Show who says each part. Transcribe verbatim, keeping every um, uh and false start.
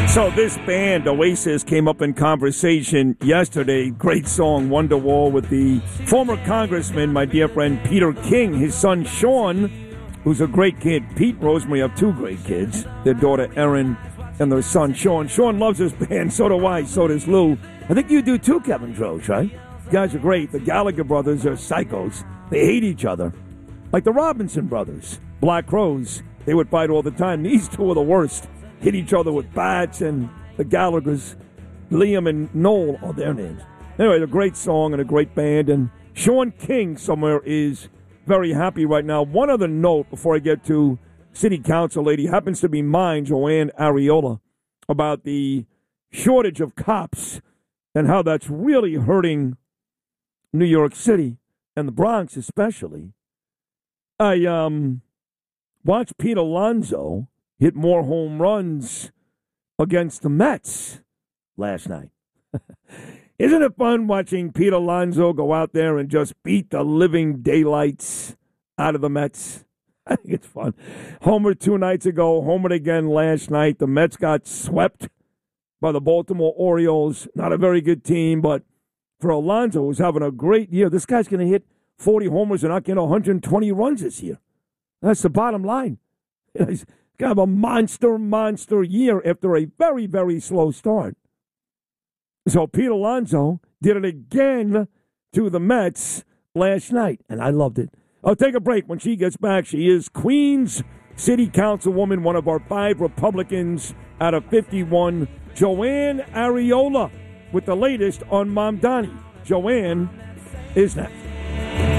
Speaker 1: So this band, Oasis, came up in conversation yesterday. Great song, Wonderwall, with the former congressman, my dear friend Peter King. His son, Sean, who's a great kid. Pete and Rosemary have two great kids. Their daughter, Erin, and their son, Sean. Sean loves this band. So do I. So does Lou. I think you do too, Kevin Droge, right? You guys are great. The Gallagher brothers are psychos. They hate each other. Like the Robinson brothers. Black Crows. They would fight all the time. These two are the worst. Hit each other with bats, and the Gallaghers, Liam and Noel are their names. Anyway, a great song and a great band, and Sean King somewhere is very happy right now. One other note before I get to City Council lady, happens to be mine, Joanne Ariola, about the shortage of cops and how that's really hurting New York City and the Bronx especially. I um watched Pete Alonso hit more home runs against the Mets last night. Isn't it fun watching Pete Alonso go out there and just beat the living daylights out of the Mets? I think it's fun. Homered two nights ago, homered again last night. The Mets got swept by the Baltimore Orioles. Not a very good team, but for Alonso, who's having a great year, this guy's going to hit forty homers and not get one hundred twenty runs this year. That's the bottom line. He's got a monster, monster year after a very, very slow start. So Pete Alonso did it again to the Mets last night, and I loved it. I'll take a break. When she gets back, she is Queens City Councilwoman, one of our five Republicans out of fifty-one, Joanne Ariola, with the latest on Mamdani. Joanne is next.